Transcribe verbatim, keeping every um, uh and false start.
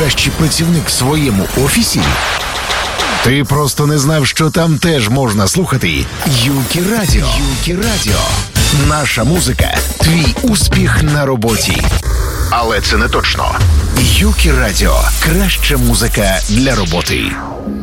найкращий працівник в своєму офісі? Ти просто не знав, що там теж можна слухати Юкі Радіо. Юкі Радіо. Наша музика – твій успіх на роботі. Але це не точно. Юкі Радіо – краща музика для роботи.